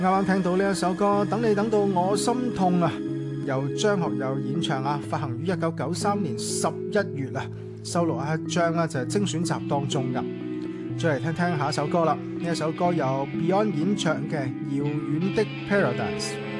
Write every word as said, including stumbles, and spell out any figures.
啱啱聽到呢一首歌《等你等到我心痛》啊，由張學友演唱啊，發行於一九九三年十一月啊，收錄喺一張啊就係精選集當中噶。再嚟聽聽下一首歌啦，呢一首歌由 Beyond 演唱嘅《遙遠的 Paradise》。